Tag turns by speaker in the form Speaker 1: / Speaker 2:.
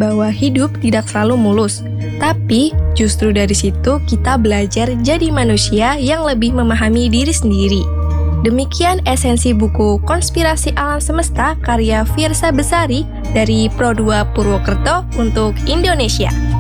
Speaker 1: bahwa hidup tidak selalu mulus, tapi justru dari situ kita belajar jadi manusia yang lebih memahami diri sendiri. Demikian esensi buku Konspirasi Alam Semesta karya Fiersa Besari dari Pro2 Purwokerto untuk Indonesia.